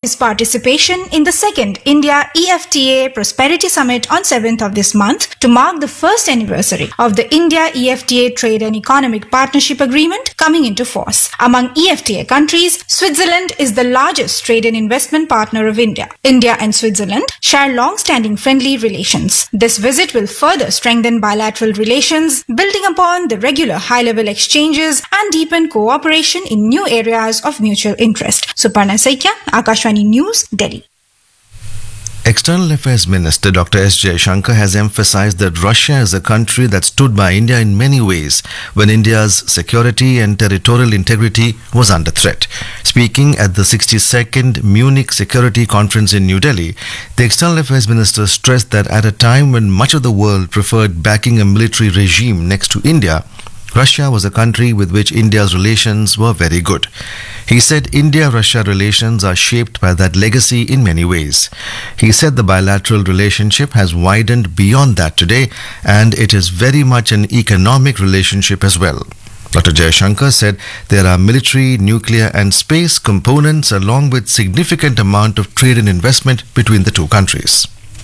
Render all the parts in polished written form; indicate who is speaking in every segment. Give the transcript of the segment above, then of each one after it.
Speaker 1: its participation in the second India EFTA Prosperity Summit on 7th of this month to mark the first anniversary of the India EFTA Trade and Economic Partnership Agreement coming into force. Among EFTA countries, Switzerland is the largest trade and investment partner of India. India and Switzerland share long-standing friendly relations. This visit will further strengthen bilateral relations, building upon the regular high-level exchanges and deepen cooperation in new areas of mutual interest. Suparna Saikya, Akashvani News, Delhi.
Speaker 2: External Affairs Minister Dr. S. Jaishankar has emphasized that Russia is a country that stood by India in many ways when India's security and territorial integrity was under threat. Speaking at the 62nd Munich Security Conference in New Delhi, the External Affairs Minister stressed that at a time when much of the world preferred backing a military regime next to India, Russia was a country with which India's relations were very good. He said India-Russia relations are shaped by that legacy in many ways. He said the bilateral relationship has widened beyond that today, and it is very much an economic relationship as well. Dr. Jaishankar said there are military, nuclear and space components along with significant amount of trade and investment between the two countries.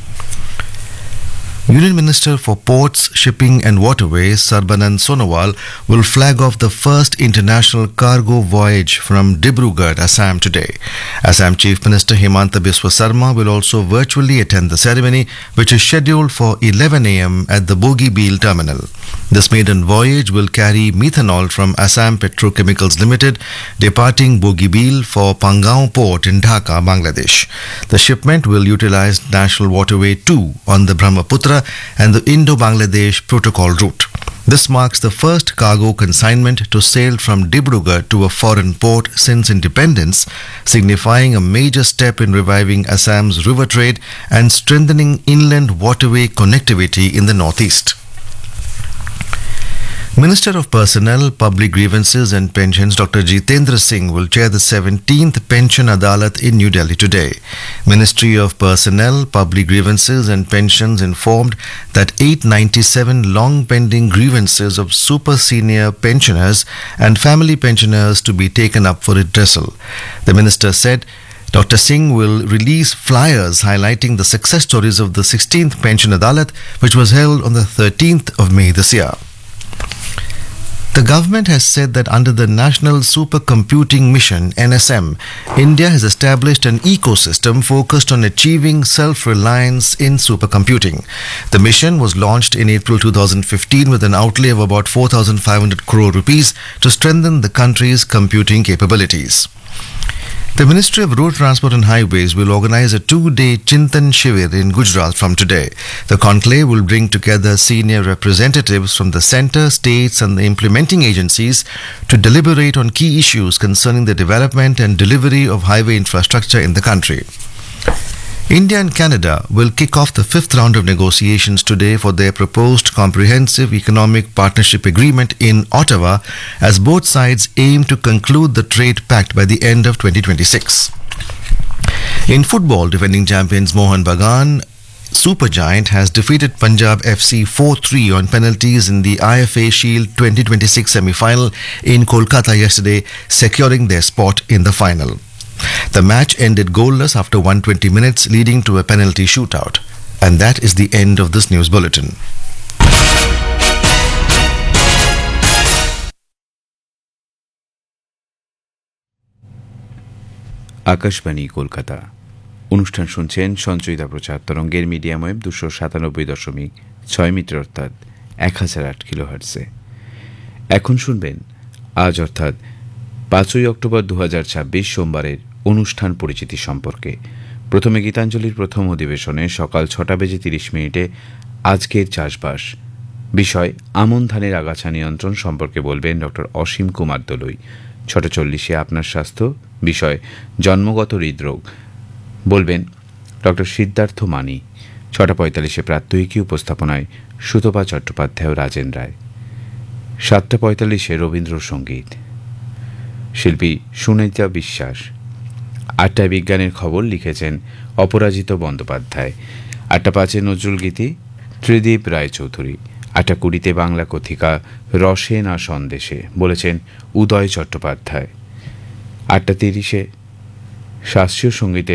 Speaker 2: Union Minister for Ports, Shipping and Waterways, Sarbanand Sonowal, will flag off the first international cargo voyage from Dibrugarh, Assam today. Assam Chief Minister Himanta Biswa Sarma will also virtually attend the ceremony, which is scheduled for 11 a.m. at the Bogibeel terminal. This maiden voyage will carry methanol from Assam Petrochemicals Limited, departing Bogibeel for Pangaon Port in Dhaka, Bangladesh. The shipment will utilize National Waterway 2 on the Brahmaputra and the Indo-Bangladesh Protocol route. This marks the first cargo consignment to sail from Dibrugarh to a foreign port since independence, signifying a major step in reviving Assam's river trade and strengthening inland waterway connectivity in the northeast. Minister of Personnel, Public Grievances and Pensions Dr. Jitendra Singh will chair the 17th Pension Adalat in New Delhi today. Ministry of Personnel, Public Grievances and Pensions informed that 897 long-pending grievances of super senior pensioners and family pensioners to be taken up for redressal. The minister said Dr. Singh will release flyers highlighting the success stories of the 16th Pension Adalat, which was held on the 13th of May this year. The government has said that under the National Supercomputing Mission, NSM, India has established an ecosystem focused on achieving self-reliance in supercomputing. The mission was launched in April 2015 with an outlay of about 4,500 crore rupees to strengthen the country's computing capabilities. The Ministry of Road Transport and Highways will organize a 2-day Chintan Shivir in Gujarat from today. The conclave will bring together senior representatives from the centre, states and the implementing agencies to deliberate on key issues concerning the development and delivery of highway infrastructure in the country. India and Canada will kick off the 5th round of negotiations today for their proposed comprehensive economic partnership agreement in Ottawa as both sides aim to conclude the trade pact by the end of 2026. In football, defending champions Mohun Bagan Supergiant has defeated Punjab FC 4-3 on penalties in the IFA Shield 2026 semi-final in Kolkata yesterday, securing their spot in the final. The match ended goalless after 120 minutes, leading to a penalty shootout. And that is the end of this news bulletin.
Speaker 3: Akashvani Kolkata অনুষ্ঠান শুনছেন সঞ্চয়িতা প্রচার তরঙ্গের medium wave 297.6 metre অর্থাৎ 1008 কিলোহার্টজে। এখন শুনবেন আজ অর্থাৎ 5ই October 2026 সোমবারের অনুষ্ঠান পরিচিতি সম্পর্কে। প্রথমে গীতাঞ্জলির প্রথম অধিবেশনে সকাল 6:30 আজকের চাষবাস বিষয় আমন ধানের আগাছা নিয়ন্ত্রণ সম্পর্কে বলবেন ডক্টর অসীম কুমার দলুই। 6:40 আপনার স্বাস্থ্য বিষয় জন্মগত হৃদরোগ বলবেন ডক্টর সিদ্ধার্থ মানি। 6:45 প্রাত্যহিকী উপস্থাপনায় সুতপা চট্টোপাধ্যায় ও রাজেন রায়। 7:45 রবীন্দ্রসঙ্গীত শিল্পী সুনীতা বিশ্বাস। 8টায় বিজ্ঞানের খবর লিখেছেন অপরাজিত বন্দ্যোপাধ্যায়। 8:05 নজরুল গীতি ত্রিদীপ রায়চৌধুরী। 8:20 বাংলা কথিকা রসে না সন্দেশে বলেছেন উদয় চট্টোপাধ্যায়। 8:30 শাস্ত্রীয় সঙ্গীতে